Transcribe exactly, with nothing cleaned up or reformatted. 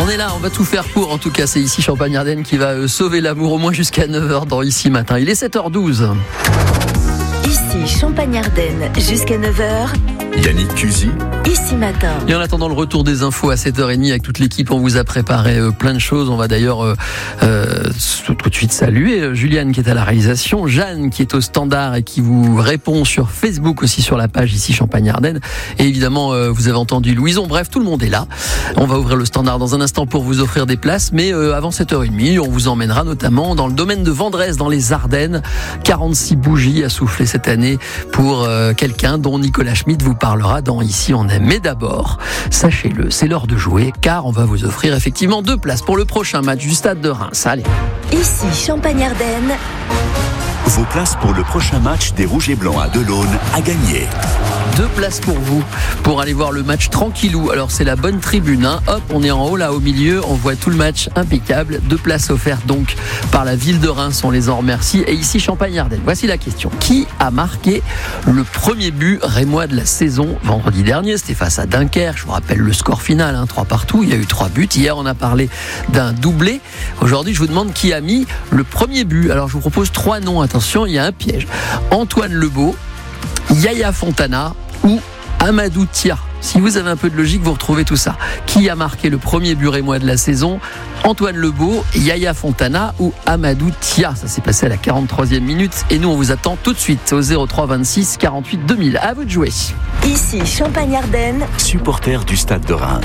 On est là, on va tout faire pour. En tout cas, c'est ici Champagne-Ardenne qui va euh, sauver l'amour au moins jusqu'à neuf heures dans Ici Matin. Il est sept heures douze. Ici Champagne-Ardenne jusqu'à neuf heures. Yannick Cusy. Ici Matin. Et en attendant le retour des infos à sept heures trente avec toute l'équipe, on vous a préparé euh, plein de choses. On va d'ailleurs euh, euh, tout de suite saluer euh, Juliane qui est à la réalisation, Jeanne qui est au standard et qui vous répond sur Facebook aussi sur la page Ici Champagne-Ardenne. Et évidemment, euh, vous avez entendu Louison. Bref, tout le monde est là. On va ouvrir le standard dans un instant pour vous offrir des places. Mais euh, avant sept heures trente, on vous emmènera notamment dans le domaine de Vendresse, dans les Ardennes. quarante-six bougies à souffler cette année pour euh, quelqu'un dont Nicolas Schmitt vous parlera dans Ici on aime. Mais d'abord, sachez-le, c'est l'heure de jouer car on va vous offrir effectivement deux places pour le prochain match du Stade de Reims. Allez. Ici Champagne-Ardenne. Vos places pour le prochain match des Rouges et Blancs à Delaune à gagner. Deux places pour vous, pour aller voir le match tranquillou. Alors c'est la bonne tribune, hein. Hop, on est en haut là au milieu, on voit tout le match impeccable. Deux places offertes donc par la ville de Reims, on les en remercie. Et ici Champagne-Ardenne, voici la question. Qui a marqué le premier but rémois de la saison vendredi dernier? C'était face à Dunkerque, je vous rappelle le score final, hein, trois partout, il y a eu trois buts. Hier on a parlé d'un doublé. Aujourd'hui je vous demande qui a mis le premier but. Alors je vous propose trois noms, attention, il y a un piège. Antoine Lebeau, Yaya Fontana ou Amadou Tia. Si vous avez un peu de logique, vous retrouvez tout ça. Qui a marqué le premier but rémois de la saison? Antoine Lebeau, Yaya Fontana ou Amadou Tia. Ça s'est passé à la quarante-troisième minute et nous on vous attend tout de suite au zéro trois vingt-six quarante-huit deux mille. À vous de jouer. Ici Champagne-Ardenne. Supporter du Stade de Reims.